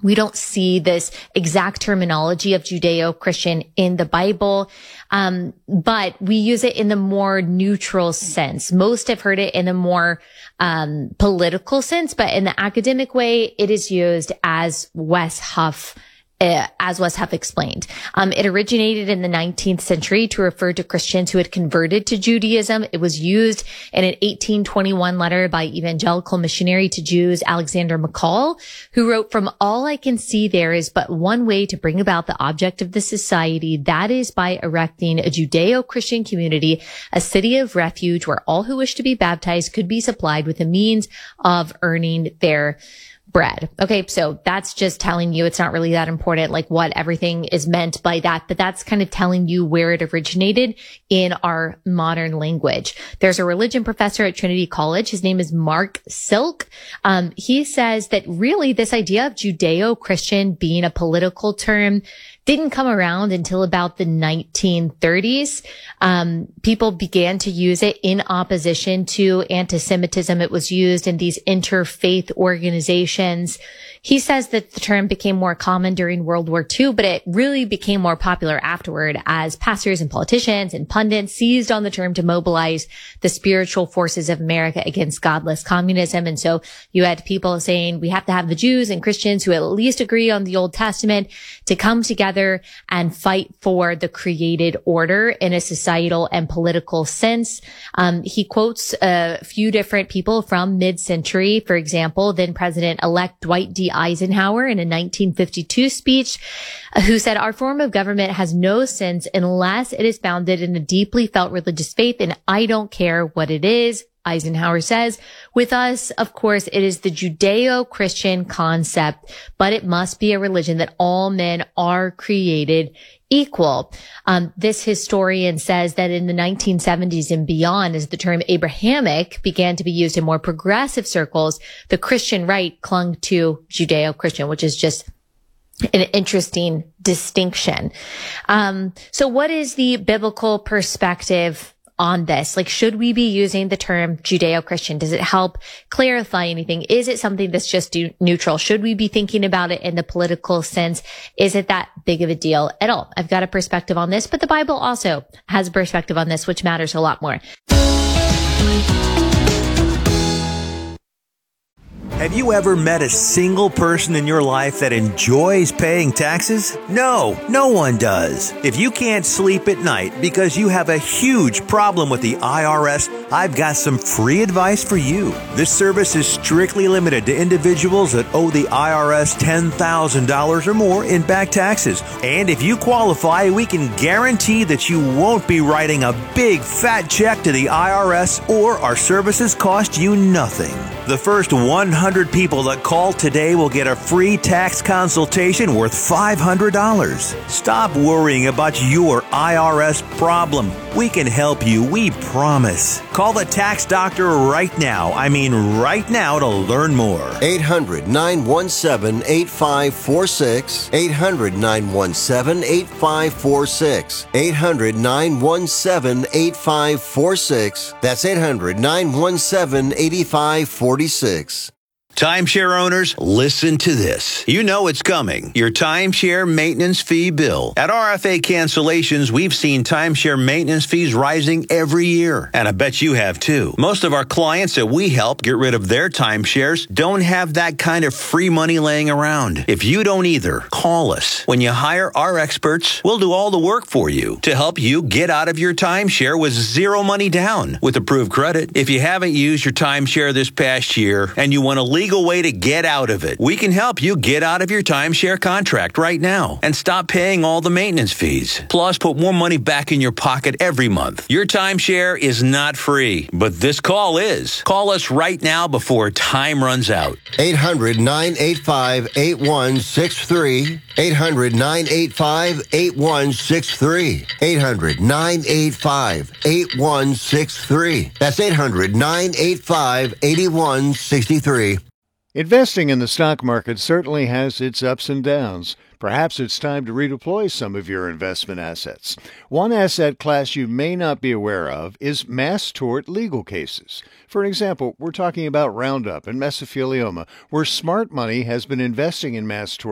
We don't see this exact terminology of Judeo-Christian in the Bible, but we use it in the more neutral sense. Most have heard it in the more political sense, but in the academic way, it is used as Wes Huff explained. It originated in the 19th century to refer to Christians who had converted to Judaism. It was used in an 1821 letter by evangelical missionary to Jews, Alexander McCall, who wrote, "From all I can see, there is but one way to bring about the object of the society. That is by erecting a Judeo-Christian community, a city of refuge where all who wish to be baptized could be supplied with the means of earning their bread." Okay, so that's just telling you it's not really that important, like what everything is meant by that, but that's kind of telling you where it originated in our modern language. There's a religion professor at Trinity College. His name is Mark Silk. He says that really this idea of Judeo-Christian being a political term didn't come around until about the 1930s. People began to use it in opposition to anti-Semitism. It was used in these interfaith organizations. He says that the term became more common during World War II, but it really became more popular afterward as pastors and politicians and pundits seized on the term to mobilize the spiritual forces of America against godless communism. And so you had people saying we have to have the Jews and Christians who at least agree on the Old Testament to come together and fight for the created order in a societal and political sense. He quotes a few different people from mid-century. For example, then President-elect Dwight D. Eisenhower in a 1952 speech, who said, "Our form of government has no sense unless it is founded in a deeply felt religious faith, and I don't care what it is." Eisenhower says, "With us, of course, it is the Judeo-Christian concept, but it must be a religion that all men are created equal." This historian says that in the 1970s and beyond, as the term Abrahamic began to be used in more progressive circles, the Christian right clung to Judeo-Christian, which is just an interesting distinction. So what is the biblical perspective on this? Like, should we be using the term Judeo-Christian? Does it help clarify anything? Is it something that's just neutral? Should we be thinking about it in the political sense? Is it that big of a deal at all? I've got a perspective on this, but the Bible also has a perspective on this, which matters a lot more. Have you ever met a single person in your life that enjoys paying taxes? No, no one does. If you can't sleep at night because you have a huge problem with the IRS, I've got some free advice for you. This service is strictly limited to individuals that owe the IRS $10,000 or more in back taxes. And if you qualify, we can guarantee that you won't be writing a big fat check to the IRS, or our services cost you nothing. The first 100 people that call today will get a free tax consultation worth $500. Stop worrying about your IRS problem. We can help you, we promise. Call the tax doctor right now. I mean right now, to learn more. 800-917-8546. 800-917-8546. 800-917-8546. That's 800-917-8546. Timeshare owners, listen to this. You know it's coming. Your timeshare maintenance fee bill. At RFA Cancellations, we've seen timeshare maintenance fees rising every year. And I bet you have too. Most of our clients that we help get rid of their timeshares don't have that kind of free money laying around. If you don't either, call us. When you hire our experts, we'll do all the work for you to help you get out of your timeshare with zero money down with approved credit. If you haven't used your timeshare this past year and you want to legal way to get out of it, we can help you get out of your timeshare contract right now and stop paying all the maintenance fees. Plus, put more money back in your pocket every month. Your timeshare is not free, but this call is. Call us right now before time runs out. 800-985-8163. 800-985-8163. 800-985-8163. That's 800-985-8163. Investing in the stock market certainly has its ups and downs. Perhaps it's time to redeploy some of your investment assets. One asset class you may not be aware of is mass tort legal cases. For example, we're talking about Roundup and mesothelioma, where smart money has been investing in mass tort